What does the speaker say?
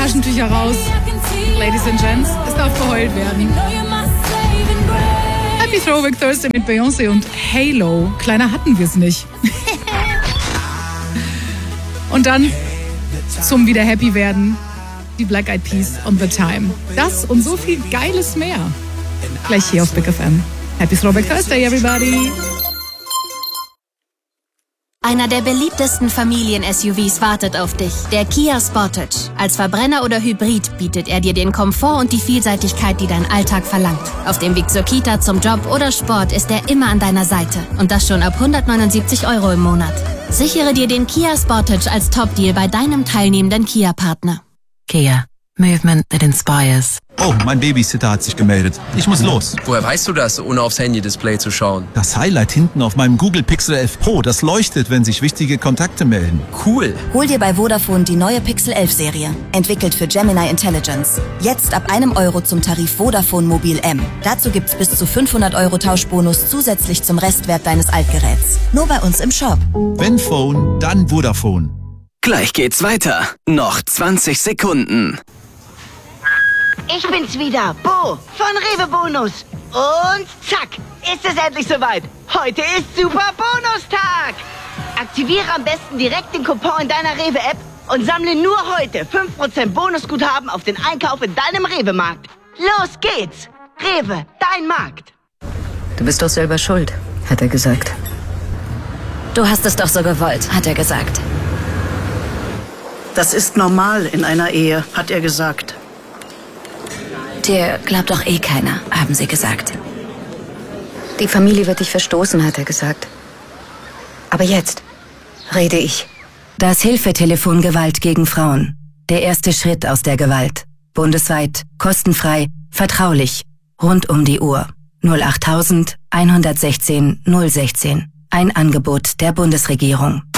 Taschentücher raus. Ladies and Gents, es darf geheult werden. Happy Throwback Thursday mit Beyoncé und Halo. Kleiner hatten wir es nicht. Und dann zum wieder happy werden, die Black Eyed Peas on the Time. Das und so viel Geiles mehr. Gleich hier auf Big FM. Happy Throwback Thursday, everybody. Einer der beliebtesten Familien-SUVs wartet auf dich, der Kia Sportage. Als Verbrenner oder Hybrid bietet er dir den Komfort und die Vielseitigkeit, die dein Alltag verlangt. Auf dem Weg zur Kita, zum Job oder Sport ist er immer an deiner Seite. Und das schon ab 179 € im Monat. Sichere dir den Kia Sportage als Top-Deal bei deinem teilnehmenden Kia-Partner. Kia. Movement that inspires. Oh, mein Babysitter hat sich gemeldet. Ich muss los. Woher weißt du das, ohne aufs Handy-Display zu schauen? Das Highlight hinten auf meinem Google Pixel 11 Pro, das leuchtet, wenn sich wichtige Kontakte melden. Cool. Hol dir bei Vodafone die neue Pixel 11 Serie. Entwickelt für Gemini Intelligence. Jetzt ab €1 zum Tarif Vodafone Mobil M. Dazu gibt's bis zu 500 € Tauschbonus zusätzlich zum Restwert deines Altgeräts. Nur bei uns im Shop. Wenn Phone, dann Vodafone. Gleich geht's weiter. Noch 20 Sekunden. Ich bin's wieder, Bo von Rewe Bonus. Und zack, ist es endlich soweit. Heute ist Super Bonustag. Aktiviere am besten direkt den Coupon in deiner Rewe-App und sammle nur heute 5% Bonusguthaben auf den Einkauf in deinem Rewe-Markt. Los geht's. Rewe, dein Markt. Du bist doch selber schuld, hat er gesagt. Du hast es doch so gewollt, hat er gesagt. Das ist normal in einer Ehe, hat er gesagt. Dir glaubt doch eh keiner, haben sie gesagt. Die Familie wird dich verstoßen, hat er gesagt. Aber jetzt rede ich. Das Hilfetelefon Gewalt gegen Frauen. Der erste Schritt aus der Gewalt. Bundesweit, kostenfrei, vertraulich, rund um die Uhr. 08000 116 016. Ein Angebot der Bundesregierung.